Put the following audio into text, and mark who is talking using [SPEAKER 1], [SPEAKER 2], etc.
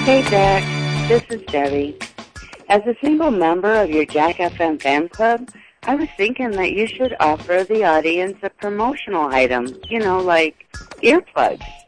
[SPEAKER 1] Hey, Jack. This is Debbie. As a single member of your Jack FM fan club, I was thinking that you should offer the audience a promotional item, like earplugs.